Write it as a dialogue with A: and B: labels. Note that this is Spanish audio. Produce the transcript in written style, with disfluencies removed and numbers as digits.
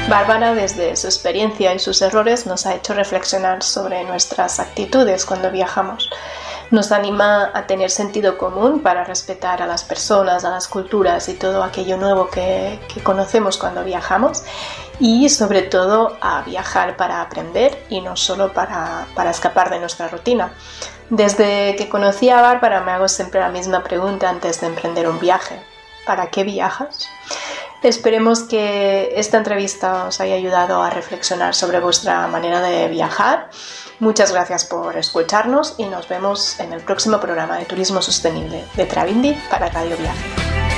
A: Bárbara, desde su experiencia y sus errores, nos ha hecho reflexionar sobre nuestras actitudes cuando viajamos. Nos anima a tener sentido común para respetar a las personas, a las culturas y todo aquello nuevo que conocemos cuando viajamos, y sobre todo a viajar para aprender y no solo para escapar de nuestra rutina. Desde que conocí a Bárbara me hago siempre la misma pregunta antes de emprender un viaje: ¿para qué viajas? Esperemos que esta entrevista os haya ayudado a reflexionar sobre vuestra manera de viajar. Muchas gracias por escucharnos y nos vemos en el próximo programa de Turismo Sostenible de Travindi para Radio Viaje.